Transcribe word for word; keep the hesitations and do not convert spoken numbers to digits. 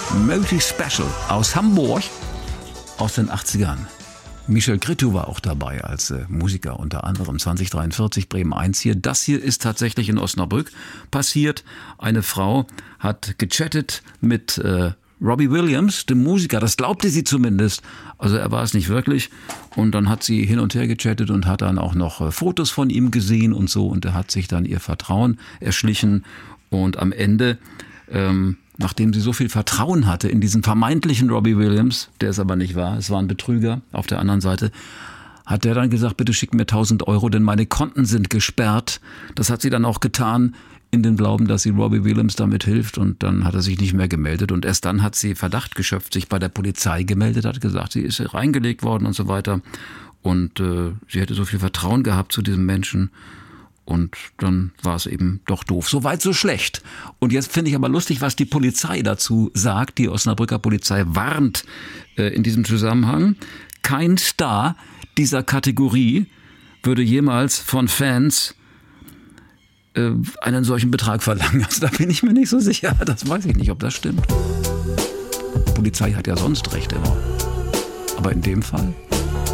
Multi Special aus Hamburg aus den achtzigern. Michel Cretu war auch dabei als äh, Musiker, unter anderem zwanzig dreiundvierzig Bremen eins hier. Das hier ist tatsächlich in Osnabrück passiert. Eine Frau hat gechattet mit äh, Robbie Williams, dem Musiker. Das glaubte sie zumindest. Also er war es nicht wirklich. Und dann hat sie hin und her gechattet und hat dann auch noch äh, Fotos von ihm gesehen und so. Und er hat sich dann ihr Vertrauen erschlichen. Und am Ende... Ähm, Nachdem sie so viel Vertrauen hatte in diesen vermeintlichen Robbie Williams, der es aber nicht war, es war ein Betrüger auf der anderen Seite, hat der dann gesagt, bitte schick mir tausend Euro, denn meine Konten sind gesperrt. Das hat sie dann auch getan, in den Glauben, dass sie Robbie Williams damit hilft, und dann hat er sich nicht mehr gemeldet und erst dann hat sie Verdacht geschöpft, sich bei der Polizei gemeldet, hat gesagt, sie ist reingelegt worden und so weiter und äh, sie hätte so viel Vertrauen gehabt zu diesem Menschen. Und dann war es eben doch doof. So weit, so schlecht. Und jetzt finde ich aber lustig, was die Polizei dazu sagt. Die Osnabrücker Polizei warnt äh, in diesem Zusammenhang. Kein Star dieser Kategorie würde jemals von Fans äh, einen solchen Betrag verlangen. Also da bin ich mir nicht so sicher. Das weiß ich nicht, ob das stimmt. Die Polizei hat ja sonst recht immer. Aber in dem Fall...